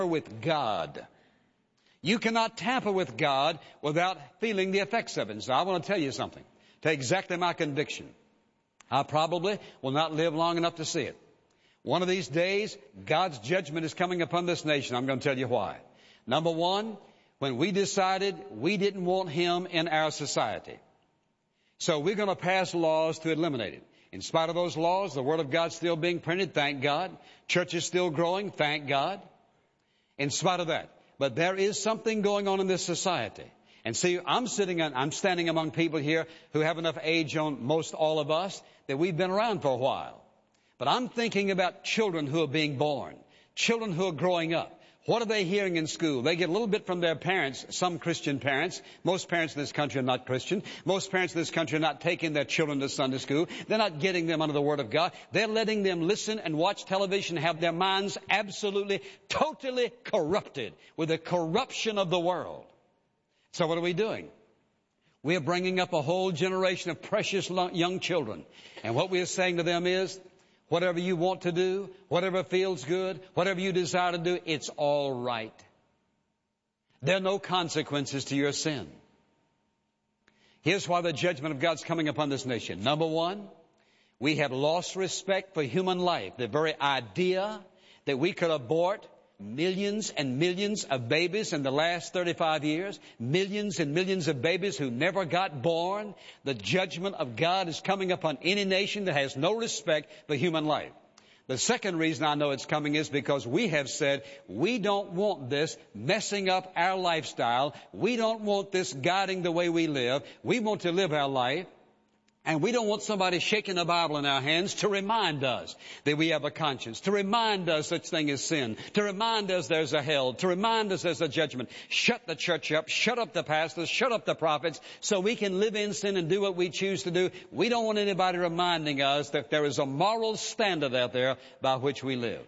with God. You cannot tamper with God without feeling the effects of it. And so I want to tell you something. To exactly my conviction. I probably will not live long enough to see it. One of these days, God's judgment is coming upon this nation. I'm going to tell you why. Number one, when we decided we didn't want Him in our society. So we're going to pass laws to eliminate it. In spite of those laws, the Word of God's still being printed, thank God. Church is still growing, thank God. In spite of that. But there is something going on in this society. And see, I'm standing among people here who have enough age on most all of us that we've been around for a while. But I'm thinking about children who are being born, children who are growing up. What are they hearing in school? They get a little bit from their parents, some Christian parents. Most parents in this country are not Christian. Most parents in this country are not taking their children to Sunday school. They're not getting them under the Word of God. They're letting them listen and watch television, have their minds absolutely, totally corrupted with the corruption of the world. So what are we doing? We are bringing up a whole generation of precious young children. And what we are saying to them is, whatever you want to do, whatever feels good, whatever you desire to do, it's all right. There are no consequences to your sin. Here's why the judgment of God's coming upon this nation. Number one, we have lost respect for human life. The very idea that we could abort millions and millions of babies in the last 35 years, millions and millions of babies who never got born. The judgment of God is coming upon any nation that has no respect for human life. The second reason I know it's coming is because we have said we don't want this messing up our lifestyle. We don't want this guiding the way we live. We want to live our life. And we don't want somebody shaking the Bible in our hands to remind us that we have a conscience, to remind us such thing as sin, to remind us there's a hell, to remind us there's a judgment. Shut the church up, shut up the pastors, shut up the prophets, so we can live in sin and do what we choose to do. We don't want anybody reminding us that there is a moral standard out there by which we live.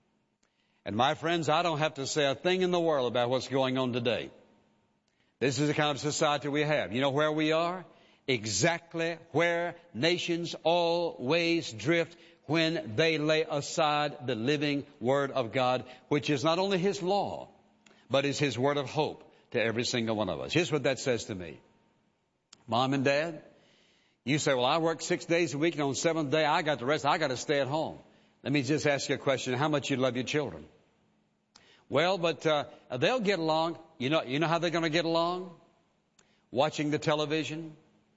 And my friends, I don't have to say a thing in the world about what's going on today. This is the kind of society we have. You know where we are? Exactly where nations always drift when they lay aside the living Word of God, which is not only His law, but is His word of hope to every single one of us. Here's what that says to me. Mom and Dad, you say, well, I work 6 days a week, and on the seventh day I got the rest. I got to stay at home. Let me just ask you a question. How much you love your children? Well, but they'll get along. You know how they're going to get along? Watching the television,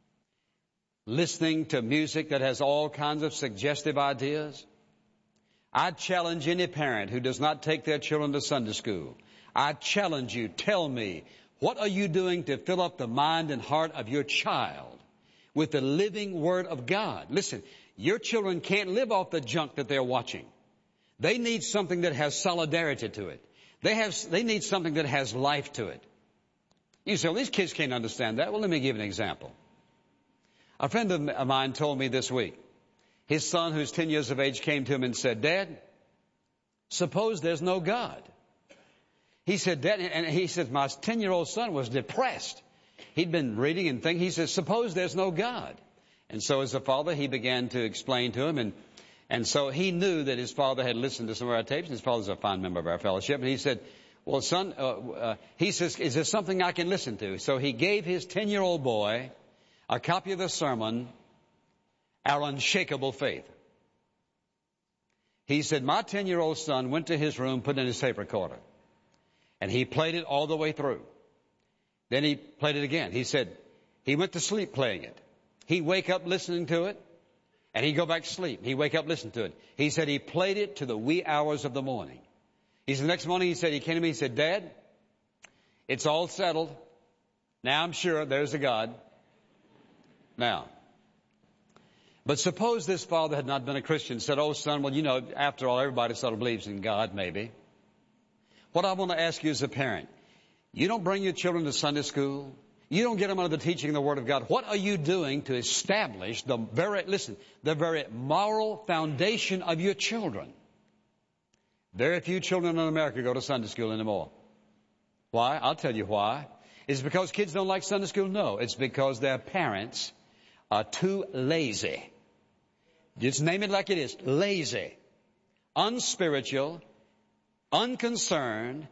listening to music that has all kinds of suggestive ideas. I challenge any parent who does not take their children to Sunday school. I challenge you, tell me, what are you doing to fill up the mind and heart of your child with the living Word of God? Listen, your children can't live off the junk that they're watching. They need something that has solidarity to it. They need something that has life to it. You say, well, these kids can't understand that. Well, let me give an example. A friend of mine told me this week, his son, who's 10 years of age, came to him and said, Dad, suppose there's no God. He said, Dad, and he said, my 10-year-old son was depressed. He'd been reading and thinking. He said, suppose there's no God. And so as a father, he began to explain to him. And so he knew that his father had listened to some of our tapes. His father's a fine member of our fellowship. And he said, well, son, he says, is there something I can listen to? So he gave his 10-year-old boy a copy of the sermon, Our Unshakable Faith. He said, my 10-year-old son went to his room, put in his tape recorder, and he played it all the way through. Then he played it again. He said, he went to sleep playing it. He'd wake up listening to it, and he'd go back to sleep. He'd wake up listening to it. He said he played it to the wee hours of the morning. He said the next morning he came to me, he said, Dad, it's all settled. Now I'm sure there's a God. Now, but suppose this father had not been a Christian, said, oh son, well, after all, everybody sort of believes in God, maybe. What I want to ask you as a parent, you don't bring your children to Sunday school. You don't get them under the teaching of the Word of God. What are you doing to establish the very moral foundation of your children? Very few children in America go to Sunday school anymore. Why? I'll tell you why. Is it because kids don't like Sunday school? No, it's because their parents are too lazy. Just name it like it is. Lazy. Unspiritual. Unconcerned.